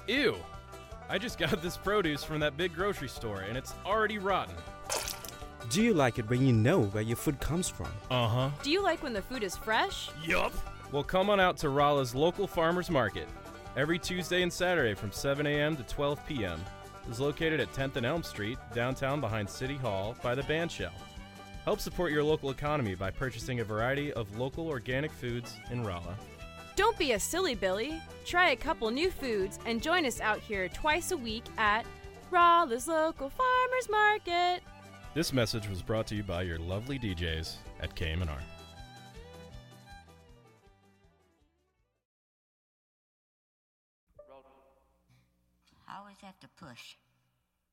Ew! I just got this produce from that big grocery store and it's already rotten. Do you like it when you know where your food comes from? Uh-huh. Do you like when the food is fresh? Yup! Well, come on out to Rolla's local farmers market. Every Tuesday and Saturday from 7 a.m. to 12 p.m. It's located at 10th and Elm Street, downtown behind City Hall by the band shell. Help support your local economy by purchasing a variety of local organic foods in Rolla. Don't be a silly Billy. Try a couple new foods and join us out here twice a week at Rolla's local farmers market. This message was brought to you by your lovely DJs at KM&R. I always have to push.